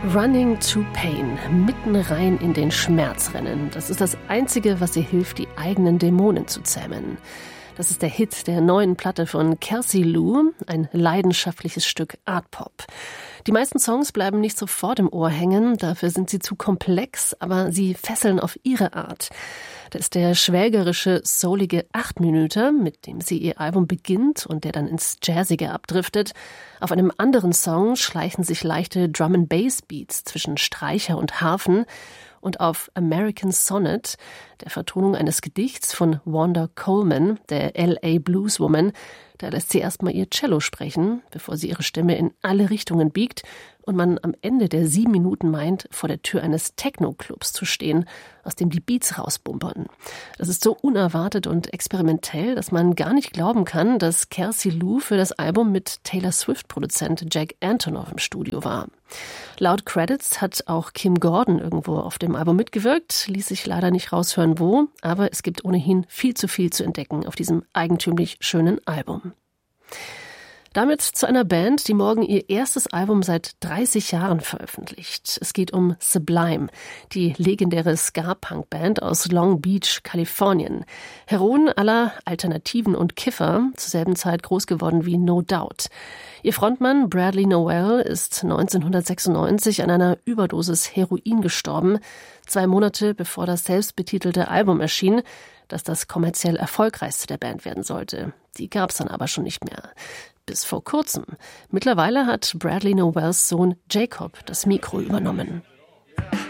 Running to Pain, mitten rein in den Schmerz rennen. Das ist das Einzige, was ihr hilft, die eigenen Dämonen zu zähmen. Das ist der Hit der neuen Platte von Kelsey Lu, ein leidenschaftliches Stück Art-Pop. Die meisten Songs bleiben nicht sofort im Ohr hängen, dafür sind sie zu komplex, aber sie fesseln auf ihre Art. Da ist der schwelgerische, soulige 8-Minüter, mit dem sie ihr Album beginnt und der dann ins Jazzige abdriftet. Auf einem anderen Song schleichen sich leichte Drum-and-Bass-Beats zwischen Streicher und Harfen. Und auf American Sonnet, der Vertonung eines Gedichts von Wanda Coleman, der L.A. Blueswoman, da lässt sie erstmal ihr Cello sprechen, bevor sie ihre Stimme in alle Richtungen biegt und man am Ende der 7 Minuten meint, vor der Tür eines Techno-Clubs zu stehen, aus dem die Beats rausbumpern. Das ist so unerwartet und experimentell, dass man gar nicht glauben kann, dass Kelsey Lu für das Album mit Taylor Swift-Produzent Jack Antonoff im Studio war. Laut Credits hat auch Kim Gordon irgendwo auf dem Album mitgewirkt, ließ sich leider nicht raushören wo, aber es gibt ohnehin viel zu entdecken auf diesem eigentümlich schönen Album. Damit zu einer Band, die morgen ihr erstes Album seit 30 Jahren veröffentlicht. Es geht um Sublime, die legendäre Ska-Punk-Band aus Long Beach, Kalifornien. Heroen aller Alternativen und Kiffer, zur selben Zeit groß geworden wie No Doubt. Ihr Frontmann Bradley Nowell ist 1996 an einer Überdosis Heroin gestorben, 2 Monate bevor das selbstbetitelte Album erschien, das das kommerziell erfolgreichste der Band werden sollte. Die gab's dann aber schon nicht mehr. Bis vor kurzem. Mittlerweile hat Bradley Nowells Sohn Jacob das Mikro übernommen.